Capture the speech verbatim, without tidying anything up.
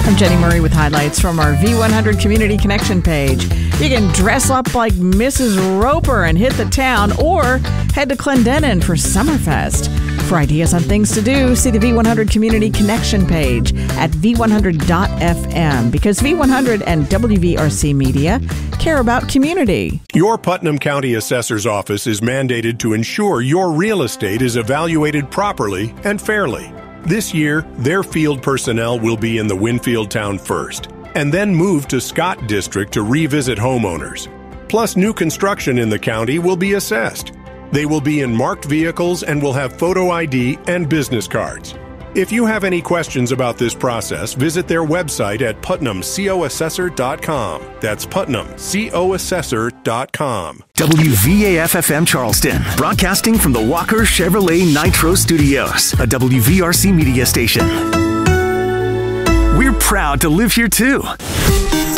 I'm Jenny Murray with highlights from our V one hundred Community Connection page. You can dress up like Missus Roper and hit the town, or head to Clendenin for Summerfest. For ideas on things to do, see the V one hundred Community Connection page at v one hundred dot f m, because V one hundred and W V R C Media care about community. Your Putnam County Assessor's Office is mandated to ensure your real estate is evaluated properly and fairly. This year, their field personnel will be in the Winfield town first, and then move to Scott District to revisit homeowners. Plus, new construction in the county will be assessed. They will be in marked vehicles and will have photo I D and business cards. If you have any questions about this process, visit their website at putnam co assessor dot com. That's putnam co assessor dot com. W V A F F M Charleston, broadcasting from the Walker Chevrolet Nitro Studios, a W V R C media station. We're proud to live here too.